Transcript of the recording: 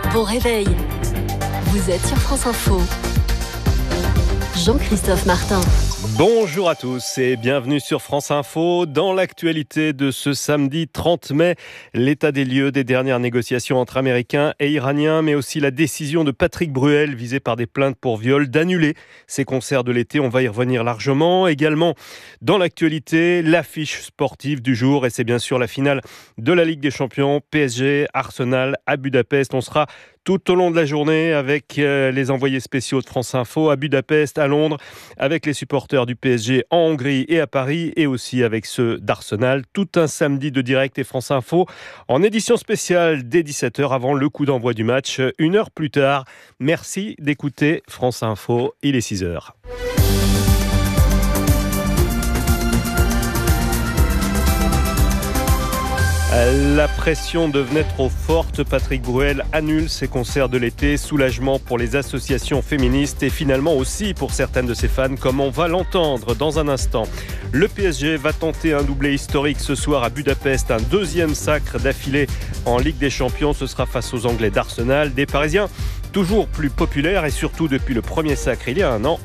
Bon réveil. Vous êtes sur France Info. Jean-Christophe Martin. Bonjour à tous et bienvenue sur France Info. Dans l'actualité de ce samedi 30 mai, l'état des lieux des dernières négociations entre Américains et Iraniens, mais aussi la décision de Patrick Bruel, visé par des plaintes pour viol, d'annuler ses concerts de l'été. On va y revenir largement. Également, dans l'actualité, l'affiche sportive du jour, et c'est bien sûr la finale de la Ligue des Champions, PSG, Arsenal à Budapest. On sera tout au long de la journée avec les envoyés spéciaux de France Info à Budapest, à Londres, avec les supporters du PSG en Hongrie et à Paris, et aussi avec ceux d'Arsenal. Tout un samedi de direct et France Info en édition spéciale dès 17h avant le coup d'envoi du match, une heure plus tard. Merci d'écouter France Info, il est 6h. La pression devenait trop forte. Patrick Bruel annule ses concerts de l'été. Soulagement pour les associations féministes et finalement aussi pour certaines de ses fans, comme on va l'entendre dans un instant. Le PSG va tenter un doublé historique ce soir à Budapest. Un deuxième sacre d'affilée en Ligue des Champions. Ce sera face aux Anglais d'Arsenal. Des Parisiens toujours plus populaires et surtout depuis le premier sacre il y a un an,